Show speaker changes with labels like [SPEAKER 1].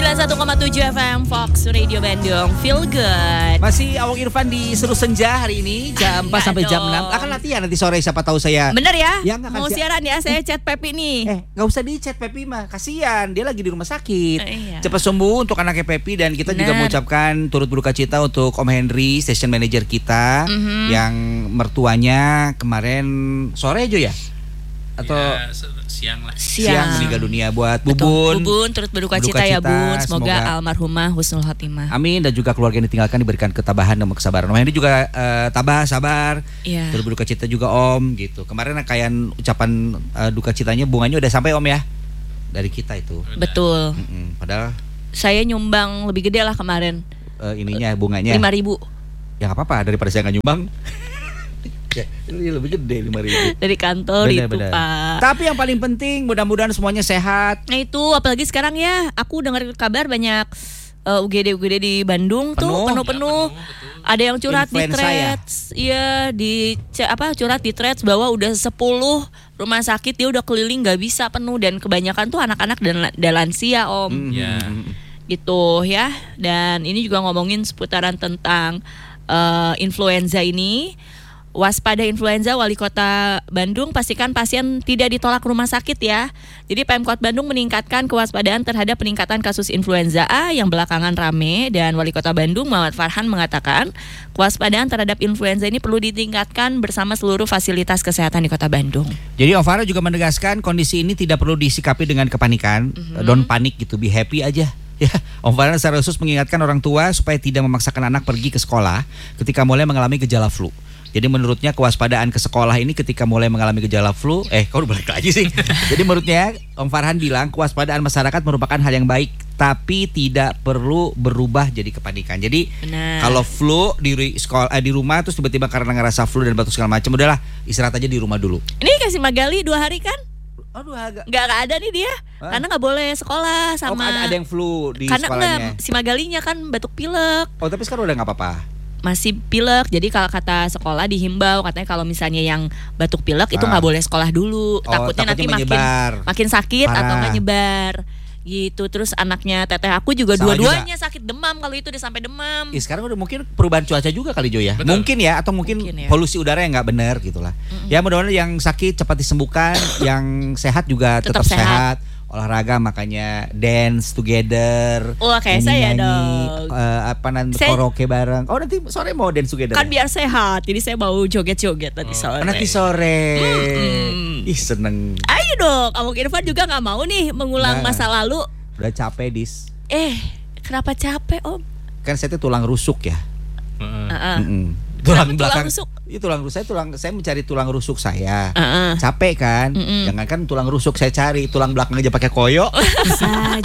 [SPEAKER 1] 91,7 FM Fox Radio Bandung. Feel good.
[SPEAKER 2] Masih Awang Irfan di Seru Senja hari ini jam 4 sampai jam 6. Akan latihan nanti sore, siapa tahu saya.
[SPEAKER 1] Bener ya?
[SPEAKER 2] Mau
[SPEAKER 1] siaran ya, saya chat Pepi nih.
[SPEAKER 2] Gak usah di chat Pepi mah, kasihan dia lagi di rumah sakit.
[SPEAKER 1] Iya.
[SPEAKER 2] Cepat sembuh untuk anaknya Pepi. Dan kita juga mengucapkan turut berduka cita untuk Om Henry, station manager kita, yang mertuanya kemarin sore aja ya? Atau
[SPEAKER 3] ya, siang lah.
[SPEAKER 2] Siang meninggal dunia. Buat Bubun.
[SPEAKER 1] Bubun turut berduka cita ya Bun. Semoga almarhumah husnul khotimah.
[SPEAKER 2] Amin. Dan juga keluarga yang ditinggalkan diberikan ketabahan dan kesabaran. Om Henry juga tabah, sabar.
[SPEAKER 1] Iya.
[SPEAKER 2] Turut berduka cita juga Om gitu. Kemarin rangkaian ucapan duka citanya, bunganya udah sampai Om ya? Dari kita itu.
[SPEAKER 1] Betul.
[SPEAKER 2] Padahal
[SPEAKER 1] saya nyumbang lebih gede lah kemarin.
[SPEAKER 2] Ininya bunganya
[SPEAKER 1] 5.000.
[SPEAKER 2] Ya gak apa-apa, daripada saya gak nyumbang. Ya, ini lebih gede 5.000
[SPEAKER 1] dari kantor. Bener. Pak.
[SPEAKER 2] Tapi yang paling penting mudah-mudahan semuanya sehat.
[SPEAKER 1] Nah itu apalagi sekarang ya, aku dengar kabar banyak UGD di Bandung penuh. Ada yang curhat di threads, curhat di threads bahwa udah 10 rumah sakit dia udah keliling nggak bisa penuh, dan kebanyakan tuh anak-anak dan lansia Om. Gitu ya. Dan ini juga ngomongin seputaran tentang influenza ini. Waspada influenza, Wali Kota Bandung pastikan pasien tidak ditolak rumah sakit ya. Jadi Pemkot Bandung meningkatkan kewaspadaan terhadap peningkatan kasus influenza A yang belakangan rame, dan Wali Kota Bandung Muhammad Farhan mengatakan kewaspadaan terhadap influenza ini perlu ditingkatkan bersama seluruh fasilitas kesehatan di Kota Bandung.
[SPEAKER 2] Jadi Om Farhan juga menegaskan kondisi ini tidak perlu disikapi dengan kepanikan, don't panik gitu, be happy aja. Ya, Om Farhan secara khusus mengingatkan orang tua supaya tidak memaksakan anak pergi ke sekolah ketika mulai mengalami gejala flu. Jadi menurutnya kewaspadaan ke sekolah ini ketika mulai mengalami gejala flu, kau udah balik lagi sih. Jadi menurutnya Om Farhan bilang kewaspadaan masyarakat merupakan hal yang baik, tapi tidak perlu berubah jadi kepanikan. Jadi kalau flu di sekolah di rumah terus tiba-tiba karena ngerasa flu dan batuk segala macam, udahlah istirahat aja di rumah dulu.
[SPEAKER 1] Ini kasih Magali 2 hari kan?
[SPEAKER 2] Nggak
[SPEAKER 1] ada nih dia, karena nggak boleh sekolah sama.
[SPEAKER 2] Ada yang flu di
[SPEAKER 1] karena
[SPEAKER 2] sekolahnya.
[SPEAKER 1] Si Magalinya kan batuk pilek.
[SPEAKER 2] Oh tapi sekarang udah nggak apa-apa.
[SPEAKER 1] Masih pilek, jadi kalau kata sekolah dihimbau katanya kalau misalnya yang batuk pilek itu nggak boleh sekolah dulu, takutnya nanti makin sakit. Parah. Atau nggak nyebar gitu. Terus anaknya teteh aku juga dua-duanya sakit demam, kalau itu udah sampai demam.
[SPEAKER 2] Sekarang udah mungkin perubahan cuaca juga kali Jo ya. Betul. Mungkin ya, atau mungkin ya. Polusi udara yang nggak benar gitulah. Ya mudah-mudahan yang sakit cepat disembuhkan, yang sehat juga tetap sehat. Olahraga, makanya dance together.
[SPEAKER 1] Kayak saya dong.
[SPEAKER 2] Karaoke bareng. Oh nanti sore mau dance together.
[SPEAKER 1] Kan biar sehat. Jadi saya mau joget-joget nanti sore.
[SPEAKER 2] Nanti sore. Ih seneng.
[SPEAKER 1] Ayo dong. Kamu Irfan juga nggak mau nih mengulang masa lalu.
[SPEAKER 2] Udah capek dis.
[SPEAKER 1] Kenapa capek Om?
[SPEAKER 2] Kan saya tuh tulang rusuk ya. Tulang belakang
[SPEAKER 1] rusuk.
[SPEAKER 2] Saya mencari tulang rusuk saya. Capek kan? Jangankan tulang rusuk saya cari, tulang belakang aja pakai koyo.